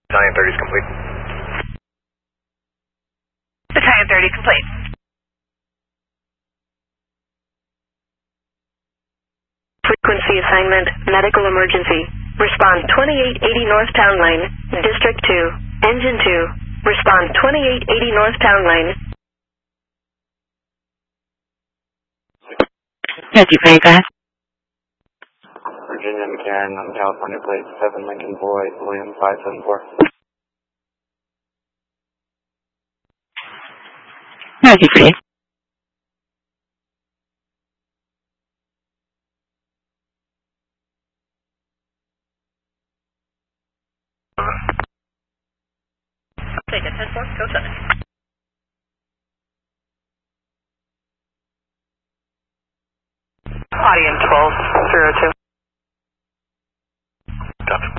Battalion 30 is complete. Battalion 30 complete. Frequency assignment, medical emergency. Respond 2880 North Town Line, District 2, Engine 2. Respond 2880 North Town Line. Yes, you may go ahead. Virginia McCarran on California plate 7 Lincoln Boyd, William 574. Yes, you may. Take it, 10-4, go 7. Audience 1202. Copy.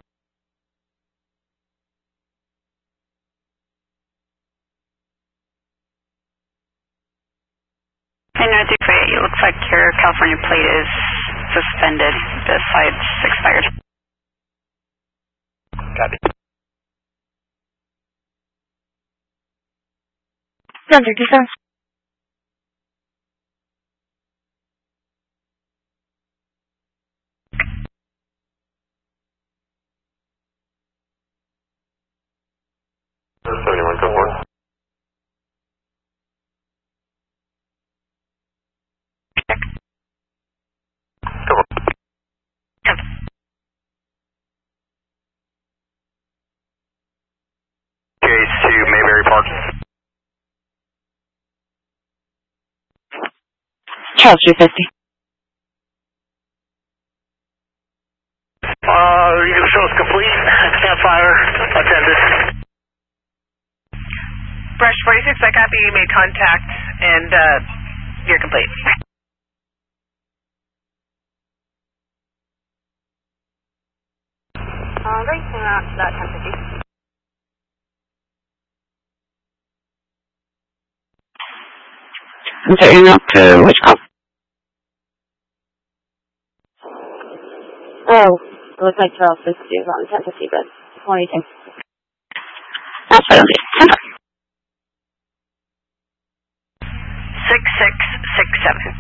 And I do for you, it looks like your California plate is suspended. The side's expired. Copy. Under defense. Anyone go for it? Go on. Chase to Mayberry Park. Charles 350. You can show us complete. Campfire attended. Brush 46, I copy, you made contact, and you're complete. Great, send out to that 1050. I'm setting up to which call? Oh, it looks like Charles 50 is on 1050, but 22. That's what I'll do. 6667.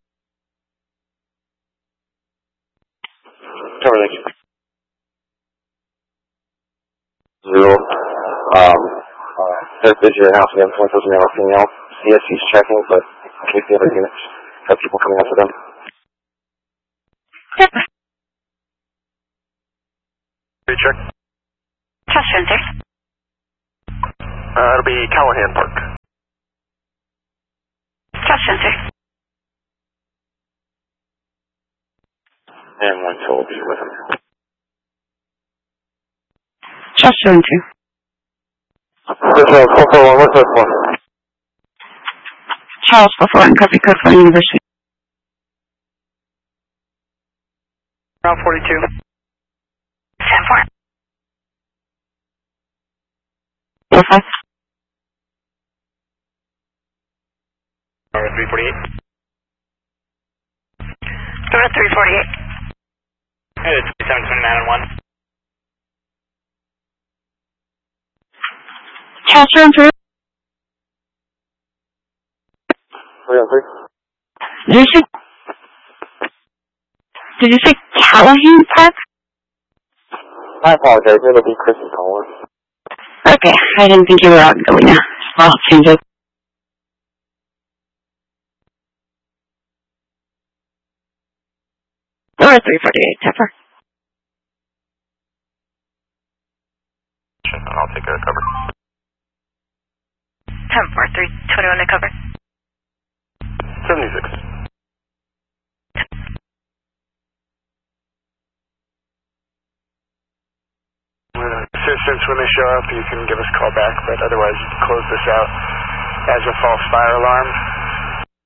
Cover, thank you. 0. There's your house again, point those male or female. CSC's checking, but in case the other units have people coming up to them. Check. Charles Spencer. It'll be Callahan Park. Charles Spencer. And 1 will be with him. Charles 72. This one, 441, what's this one? Charles 44 and copy code for University. Round 42. 10-4. 45. 348. Go to 348. Hey, it's 729 and 1. Charles 73. 3 on 3. Did you say Callahan Park? I apologize, it'll be Chrissy calling. Okay, I didn't think you were outgoing now. I'll change it. Or 348, Tepper. I'll take a cover. 10-4, 321 to cover. 76. Assistance when they show up, you can give us a call back, but otherwise close this out as a false fire alarm.